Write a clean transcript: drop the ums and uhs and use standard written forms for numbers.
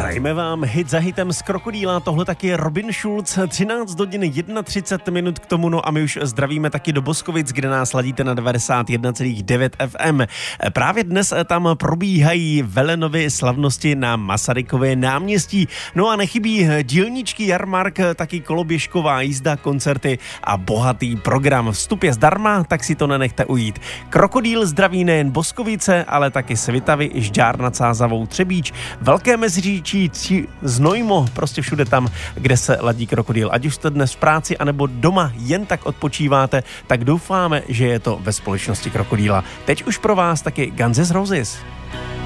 Hrajeme vám hit za hitem z Krokodýla, tohle taky je Robin Schulz, 13 hodin 31 minut k tomu, no a my už zdravíme taky do Boskovic, kde nás ladíte na 91,9 FM. Právě dnes tam probíhají Velenovy slavnosti na Masarykově náměstí, no a nechybí dílničký jarmark, taky koloběžková jízda, koncerty a bohatý program. Vstup je zdarma, tak si to nenechte ujít. Krokodýl zdraví nejen Boskovice, ale taky Svitavy, Žďár nad Sázavou, Třebíč, Velké Meziříčí, Znojmo, prostě všude tam, kde se ladí Krokodýl. Ať už jste dnes v práci, anebo doma jen tak odpočíváte, tak doufáme, že je to ve společnosti Krokodýla. Teď už pro vás taky Guns N' Roses.